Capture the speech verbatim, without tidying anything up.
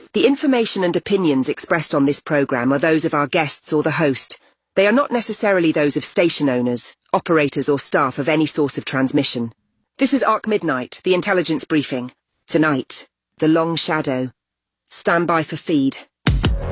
The information and opinions expressed on this programme are those of our guests or the host. They are not necessarily those of station owners, operators or staff of any source of transmission. This is Arc Midnight, the intelligence briefing. Tonight, the long shadow. Stand by for feed.